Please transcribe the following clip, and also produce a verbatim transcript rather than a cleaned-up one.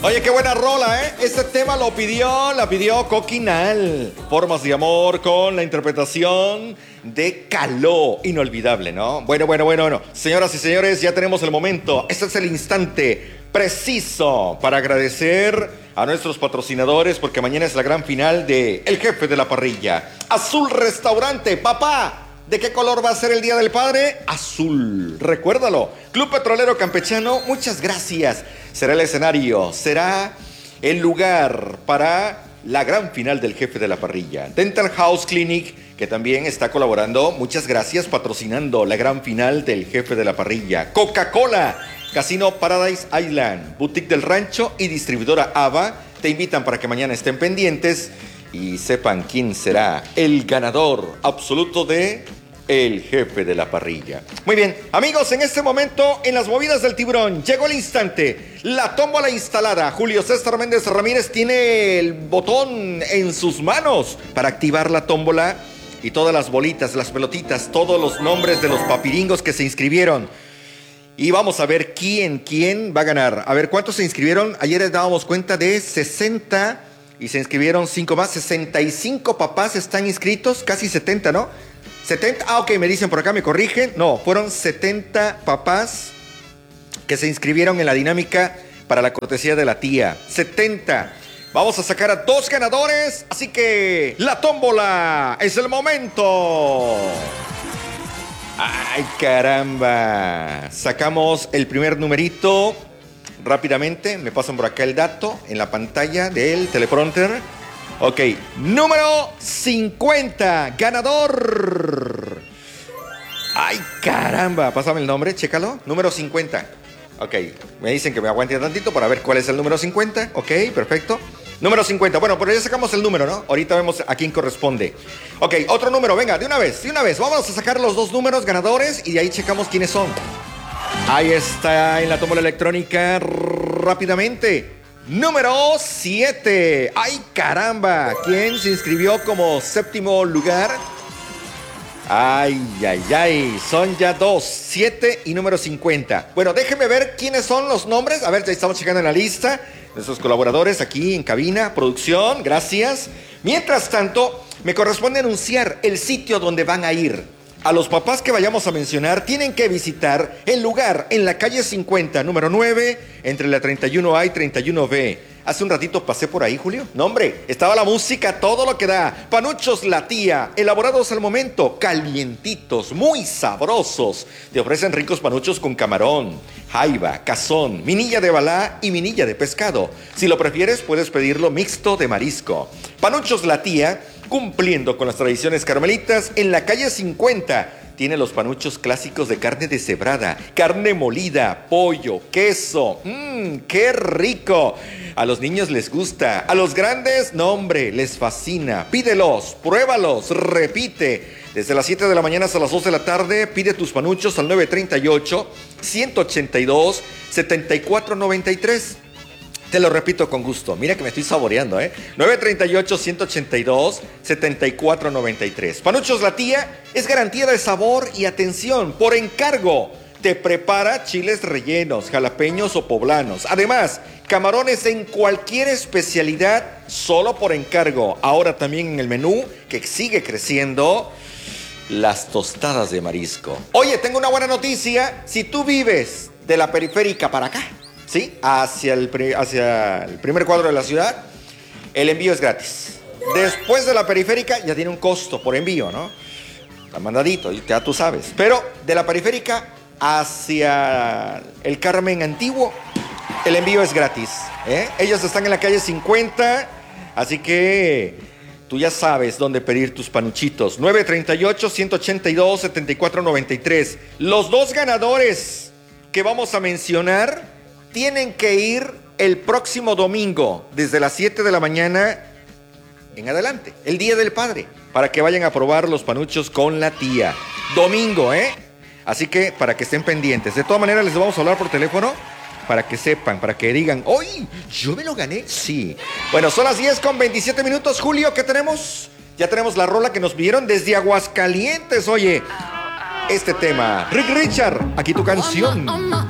Oye, qué buena rola, ¿eh? Este tema lo pidió, la pidió Coquinal. Formas de amor con la interpretación de Caló. Inolvidable, ¿no? Bueno, bueno, bueno, bueno. Señoras y señores, ya tenemos el momento. Este es el instante preciso para agradecer a nuestros patrocinadores porque mañana es la gran final de El Jefe de la Parrilla. Azul Restaurante, papá. ¿De qué color va a ser el Día del Padre? Azul, recuérdalo. Club Petrolero Campechano, muchas gracias. Será el escenario, será el lugar para la gran final del Jefe de la Parrilla. Dental House Clinic, que también está colaborando, muchas gracias, patrocinando la gran final del Jefe de la Parrilla. Coca-Cola, Casino Paradise Island, Boutique del Rancho y distribuidora Ava te invitan para que mañana estén pendientes y sepan quién será el ganador absoluto de El Jefe de la Parrilla. Muy bien, amigos, en este momento, en las movidas del tiburón, llegó el instante. La tómbola instalada. Julio César Méndez Ramírez tiene el botón en sus manos para activar la tómbola y todas las bolitas, las pelotitas, todos los nombres de los papiringos que se inscribieron. Y vamos a ver quién, quién va a ganar. A ver, ¿cuántos se inscribieron? Ayer les dábamos cuenta de sesenta y se inscribieron cinco más. sesenta y cinco papás están inscritos, casi setenta, ¿no? setenta, ah, ok, me dicen por acá, me corrigen. No, fueron setenta papás que se inscribieron en la dinámica para la cortesía de la tía. setenta. Vamos a sacar a dos ganadores, así que la tómbola es el momento. ¡Ay, caramba! Sacamos el primer numerito rápidamente. Me pasan por acá el dato en la pantalla del teleprompter. Ok, número cincuenta, ganador. ¡Ay, caramba! Pásame el nombre, chécalo. Número cincuenta. Ok, me dicen que me aguante tantito para ver cuál es el número cincuenta. Ok, perfecto. Número cincuenta. Bueno, pero ya sacamos el número, ¿no? Ahorita vemos a quién corresponde. Ok, otro número. Venga, de una vez, de una vez. Vamos a sacar los dos números ganadores y de ahí checamos quiénes son. Ahí está en la tómbola electrónica rápidamente. Número siete. ¡Ay, caramba! ¿Quién se inscribió como séptimo lugar? ¡Ay, ay, ay! Son ya dos, siete y número cincuenta. Bueno, déjenme ver quiénes son los nombres. A ver, ya estamos checando en la lista. Nuestros colaboradores aquí en cabina, producción, gracias. Mientras tanto, me corresponde anunciar el sitio donde van a ir. A los papás que vayamos a mencionar tienen que visitar el lugar en la calle cincuenta, número nueve, entre la treinta y uno A y treinta y uno B. Hace un ratito pasé por ahí, Julio. No, hombre, estaba la música, todo lo que da. Panuchos La Tía, elaborados al momento, calientitos, muy sabrosos. Te ofrecen ricos panuchos con camarón, jaiba, cazón, minilla de balá y minilla de pescado. Si lo prefieres, puedes pedirlo mixto de marisco. Panuchos La Tía, cumpliendo con las tradiciones carmelitas, en la calle cincuenta. Tiene los panuchos clásicos de carne deshebrada, carne molida, pollo, queso. ¡Mmm, qué rico! A los niños les gusta, a los grandes, no hombre, les fascina. Pídelos, pruébalos, repite. Desde las siete de la mañana hasta las dos de la tarde, pide tus panuchos al nueve treinta y ocho, ciento ochenta y dos, setenta y cuatro noventa y tres. Te lo repito con gusto. Mira que me estoy saboreando, ¿eh? nueve treinta y ocho, ciento ochenta y dos, setenta y cuatro noventa y tres. Panuchos La Tía es garantía de sabor y atención por encargo. Te prepara chiles rellenos, jalapeños o poblanos. Además, camarones en cualquier especialidad solo por encargo. Ahora también en el menú que sigue creciendo, las tostadas de marisco. Oye, tengo una buena noticia. Si tú vives de la periférica para acá, ¿sí? Hacia el, hacia el primer cuadro de la ciudad, el envío es gratis. Después de la periférica ya tiene un costo por envío, ¿no? Está mandadito, ya tú sabes. Pero de la periférica hacia el Carmen Antiguo, el envío es gratis, ¿eh? Ellos están en la calle cincuenta, así que tú ya sabes dónde pedir tus panuchitos. nueve treinta y ocho, ciento ochenta y dos, setenta y cuatro noventa y tres. Los dos ganadores que vamos a mencionar tienen que ir el próximo domingo, desde las siete de la mañana en adelante, el Día del Padre, para que vayan a probar los panuchos con la tía. Domingo, ¿eh? Así que para que estén pendientes. De todas maneras, les vamos a hablar por teléfono para que sepan, para que digan, ¡oye, yo me lo gané! Sí. Bueno, son las diez con veintisiete minutos. Julio, ¿qué tenemos? Ya tenemos la rola que nos pidieron desde Aguascalientes. Oye, este tema, Rick Richard, aquí tu canción.